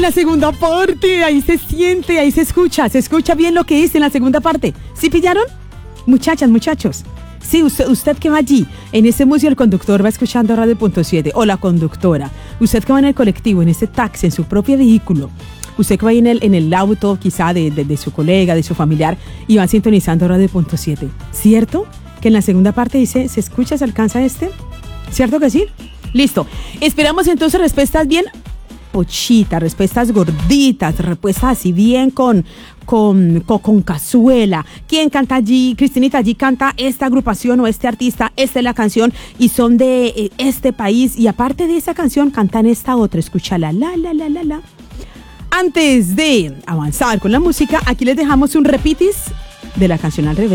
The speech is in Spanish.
en la segunda parte, ahí se siente, ahí se escucha bien lo que dice en la segunda parte. ¿Sí pillaron? Muchachas, muchachos. Sí, usted que va allí, en ese museo el conductor va escuchando Radio Punto 7, o la conductora. Usted que va en el colectivo, en ese taxi, en su propio vehículo. Usted que va ahí en el auto, quizá de su colega, de su familiar, y va sintonizando Radio Punto 7. ¿Cierto? Que en la segunda parte dice, ¿se escucha, se alcanza este? ¿Cierto que sí? Listo. Esperamos entonces respuestas bien pochitas, respuestas gorditas, respuestas así bien con cazuela. ¿Quién canta allí? Cristinita, allí canta esta agrupación o este artista, esta es la canción y son de este país y aparte de esa canción cantan esta otra. Escúchala, la. Antes de avanzar con la música, aquí les dejamos un repitis de la canción al revés.